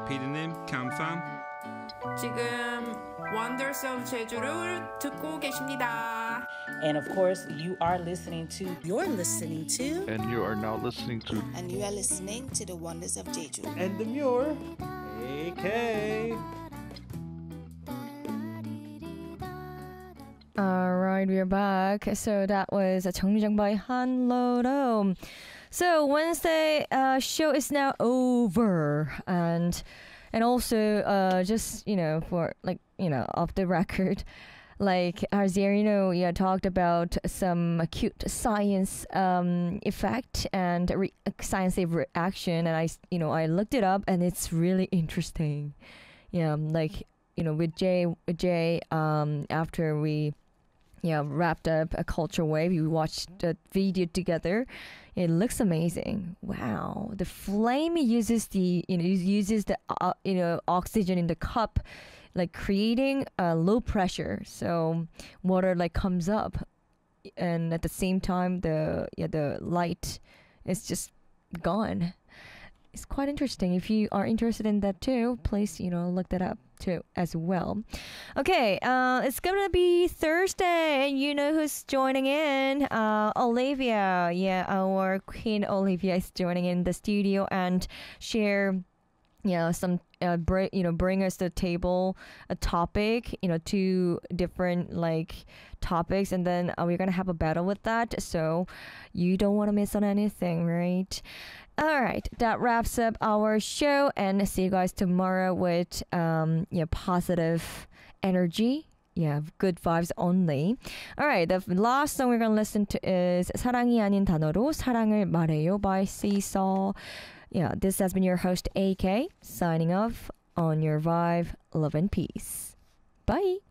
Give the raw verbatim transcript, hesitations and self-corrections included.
피디님, 감상. 지금 Wonders of 제주를 듣고 계십니다. And of course, you are listening to. You're listening to. And you are now listening to. And you are listening to the Wonders of Jeju. And Demure, A K. Alright, we're back. So that was a 정류장 by Han Lo-do. So Wednesday uh, show is now over, and and also uh, just you know for like you know off the record, like Arzierino yeah talked about some cute science um, effect and re- science reaction, and I you know I looked it up and it's really interesting. Yeah, like you know with Jay with Jay um, after we. Yeah, wrapped up a culture wave. We watched the video together. It looks amazing. Wow, the flame uses the you know uses the uh, you know oxygen in the cup, like creating a low pressure. So water like comes up, and at the same time the yeah the light is just gone. It's quite interesting. If you are interested in that too, please, you know, look that up too as well. Okay, uh, it's gonna be Thursday, and you know who's joining in? Uh, Olivia. Yeah, our Queen Olivia is joining in the studio and share, you know, some, uh, br- you know, bring us to the table a topic, you know, two different like topics, and then uh, we're gonna have a battle with that. So you don't want to miss on anything, right? All right, that wraps up our show, and see you guys tomorrow with um, yeah, positive energy. Yeah, good vibes only. All right, the last song we're gonna listen to is 사랑이 아닌 단어로 사랑을 말해요 by Seesaw. Yeah, this has been your host A K signing off on your vibe, love and peace. Bye.